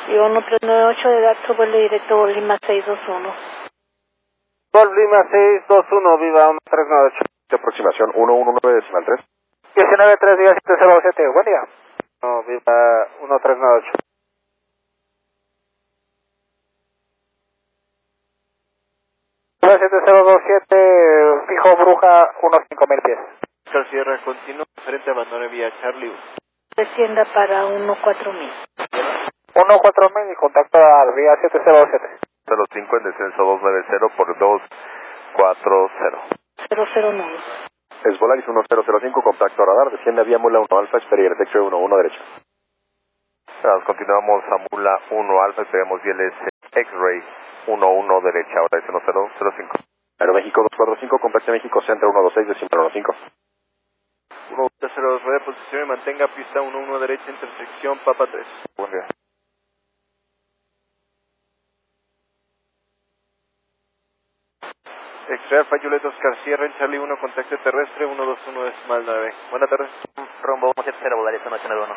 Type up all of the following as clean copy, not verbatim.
Yo 1398 de dato, vuelo directo Lima 621. Gol Lima 621, viva 1398. De aproximación 119 decimal 3. 193, diga 707, buen día. No, viva 1398. Viva 7027, fijo Bruja, 15000 pies. Sierra continúa, frente abandone vía Charlie 1. Descienda para 14000. 14000 y contacto a vía 7027. 05 en descenso 290 por 240. 009. Es Volaris 1005, contacto a radar, desciende a vía Mula 1 Alfa, Xperia X-Ray 11 derecha. Continuamos a Mula 1 Alfa, esperemos VLS X-Ray 11 derecha, ahora es 1005. Aeroméxico 245, contacto México Centro 126, decimal 15. 102, rueda de posición y mantenga pista 11 derecha, intersección Papa 3. Buen día. Extraer Fayulet Oscar Sierra en Charlie 1, contacto terrestre 121 decimal 9. Buenas tardes. Rombo 170, Volaris 181.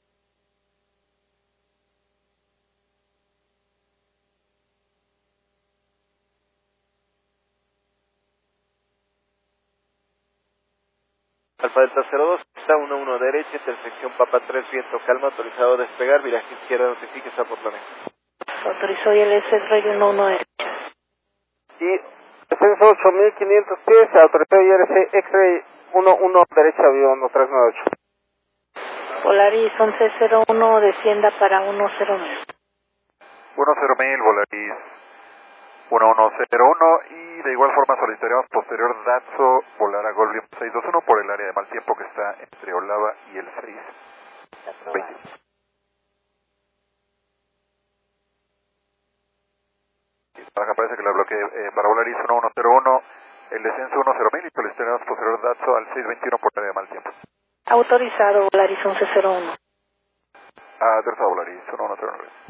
Alfa Delta 02, pista 11 derecha, intersección Papa 3, viento calma, autorizado a despegar, viraje izquierda, notifique esa por planeta. Autorizó VLS X-Ray 11 derecha. Y descenso 8500 pies, autorizado IRC X-Ray 11 derecha, viva 1398. Volaris 1101, descienda para 10000. 10.000, Volaris 1101 y de igual forma solicitaremos posterior Datso volar a Gol 621 por el área de mal tiempo que está entre Olava y el 620. Acá parece que la bloqueé para Volaris 1101, el descenso 10.000 y solicitaremos posterior Datso al 621 por el área de mal tiempo. Autorizado Volaris 1101. Aterrizado Volaris 1109.